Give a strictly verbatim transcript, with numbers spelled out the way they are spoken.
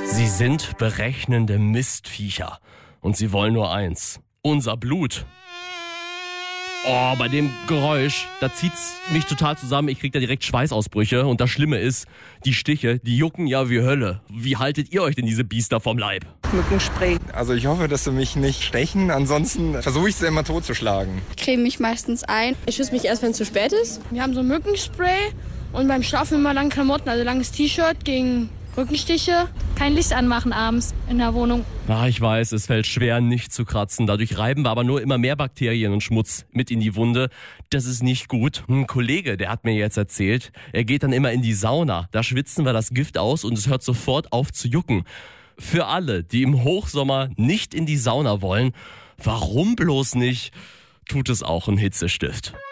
Sie sind berechnende Mistviecher und sie wollen nur eins: unser Blut. Oh, bei dem Geräusch, da zieht's mich total zusammen. Ich krieg da direkt Schweißausbrüche. Und das Schlimme ist, die Stiche, die jucken ja wie Hölle. Wie haltet ihr euch denn diese Biester vom Leib? Mückenspray. Also ich hoffe, dass sie mich nicht stechen. Ansonsten versuche ich sie immer totzuschlagen. Ich creme mich meistens ein. Ich schüsse mich erst, wenn es zu spät ist. Wir haben so Mückenspray und beim Schlafen immer lange Klamotten, also langes T-Shirt gegen Rückenstiche. Kein Licht anmachen abends in der Wohnung. Ah, ich weiß, es fällt schwer, nicht zu kratzen. Dadurch reiben wir aber nur immer mehr Bakterien und Schmutz mit in die Wunde. Das ist nicht gut. Ein Kollege, der hat mir jetzt erzählt, er geht dann immer in die Sauna. Da schwitzen wir das Gift aus und es hört sofort auf zu jucken. Für alle, die im Hochsommer nicht in die Sauna wollen, warum bloß nicht, tut es auch ein Hitzestift.